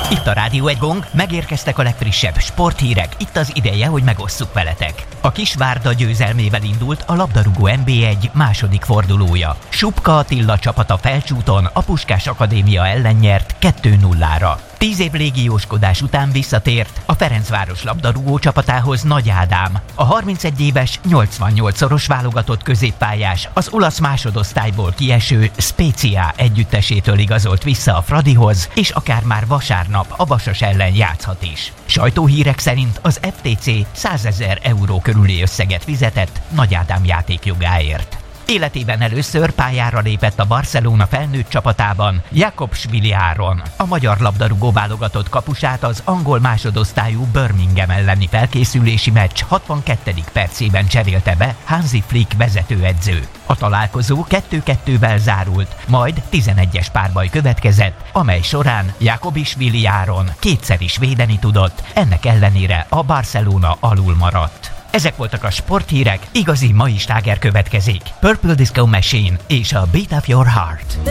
Itt a Rádió Egy Gong, megérkeztek a legfrissebb sporthírek, itt az ideje, hogy megosszuk veletek. A Kisvárda győzelmével indult a labdarúgó NB1 második fordulója. Supka Attila csapata Felcsúton a Puskás Akadémia ellen nyert 2-0-ra. 10 év légióskodás után visszatért a Ferencváros labdarúgó csapatához Nagy Ádám. A 31 éves, 88-szoros válogatott középpályás az olasz másodosztályból kieső Spezia együttesétől igazolt vissza a Fradihoz, és akár már vasárnap a Vasas ellen játszhat is. Sajtóhírek szerint az FTC 100 000 euró körüli összeget fizetett Nagy Ádám játékjogáért. Életében először pályára lépett a Barcelona felnőtt csapatában Jakobsvili Áron. A magyar labdarúgó válogatott kapusát az angol másodosztályú Birmingham elleni felkészülési meccs 62. percében cserélte be Hansi Flick vezetőedző. A találkozó 2-2-vel zárult, majd 11-es párbaj következett, amely során Jakobsvili Áron kétszer is védeni tudott, ennek ellenére a Barcelona alul maradt. Ezek voltak a sporthírek, igazi mai sláger következik. Purple Disco Machine és a Beat of Your Heart.